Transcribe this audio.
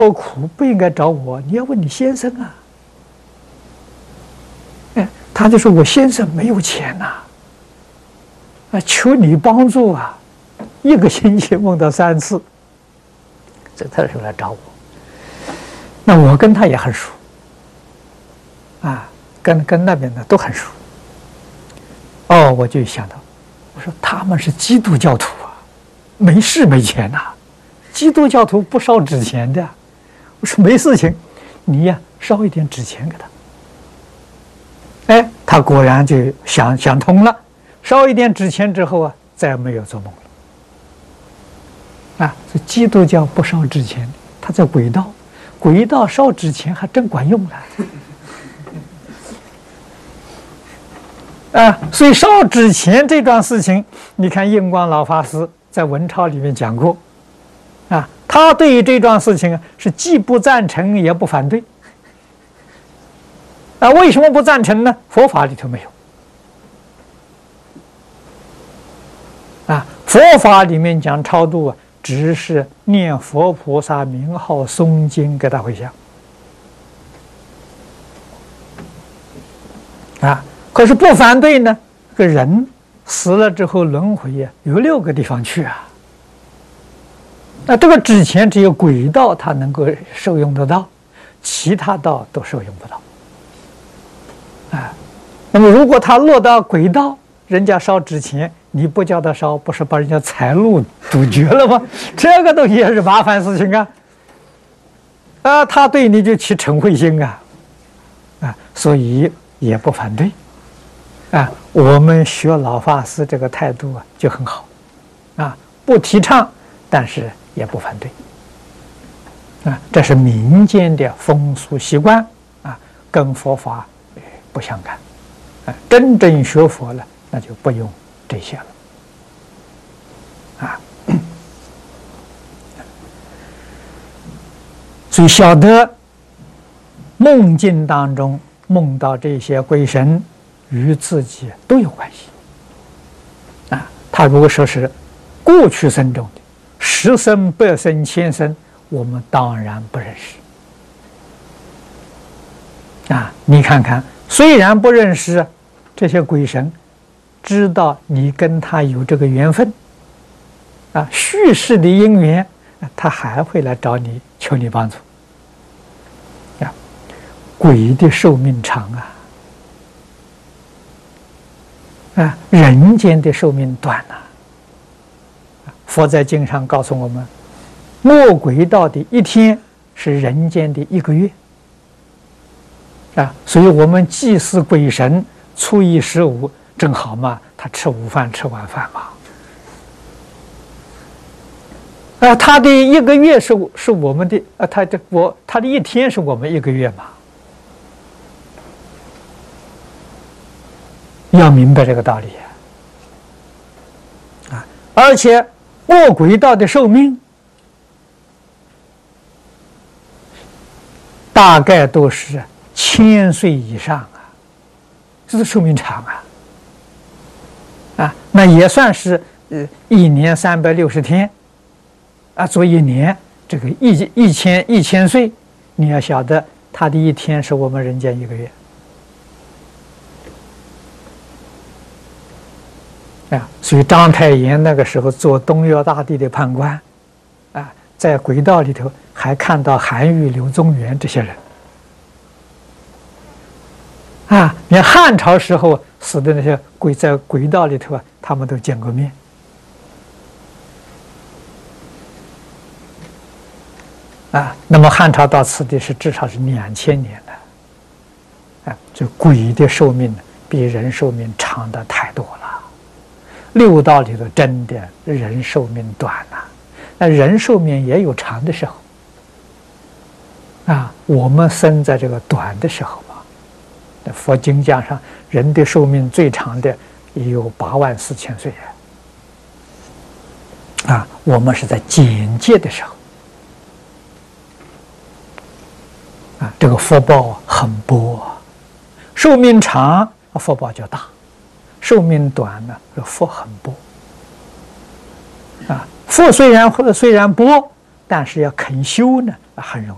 多苦不应该找我，你要问你先生啊。哎，他就说我先生没有钱呐，求你帮助啊，一个星期梦到3次，这他就来找我。那我跟他也很熟，跟那边的都很熟。哦，我就想到，我说他们是基督教徒啊，没事没钱呐，基督教徒不烧纸钱的。我说没事情，你呀烧一点纸钱给他。哎，他果然就想通了，烧一点纸钱之后啊，再也没有做梦了。这基督教不烧纸钱，他在轨道烧纸钱还真管用了。所以烧纸钱这桩事情，你看印光老法师在文钞里面讲过，他对于这桩事情是既不赞成也不反对。为什么不赞成呢？佛法里头没有。佛法里面讲超度只是念佛菩萨名号、诵经给他回向。可是不反对呢，这个人死了之后轮回有6个地方去啊。这个纸钱只有轨道他能够受用得到，其他道都受用不到。那么如果他落到轨道，人家烧纸钱，你不叫他烧，不是把人家财路阻绝了吗？这个东西也是麻烦事情啊。他对你就起嗔恚心所以也不反对。我们学老法师这个态度就很好，不提倡，但是也不反对。这是民间的风俗习惯跟佛法不相干。真正学佛了，那就不用这些了。所以晓得梦境当中梦到这些鬼神与自己都有关系。他如果说是过去生中的10生、100生、1000生，我们当然不认识。你看看，虽然不认识这些鬼神，知道你跟他有这个缘分，续世的因缘，他还会来找你求你帮助。鬼的寿命长人间的寿命短佛在经上告诉我们，没轨道的1天是人间的1个月。所以我们祭祀鬼神，初一十五正好嘛，他吃午饭吃晚饭嘛。他的1个月是我们的他的1天是我们1个月嘛。要明白这个道理而且没轨道的寿命大概都是1000岁以上这是寿命长那也算是1年360天做1年，这个1000岁，你要晓得他的1天是我们人间1个月所以章太炎那个时候做东岳大帝的判官在轨道里头还看到韩愈、柳宗元这些人连汉朝时候死的那些在轨道里头他们都见过面那么汉朝到此地是至少是2000年的这鬼的寿命比人寿命长的太多了。6道里头真的人寿命短那人寿命也有长的时候我们生在这个短的时候佛经讲上人的寿命最长的也有84000岁我们是在简介的时候这个福报很薄寿命长福报就大，寿命短呢福很薄福虽然薄，但是要肯修呢很容易。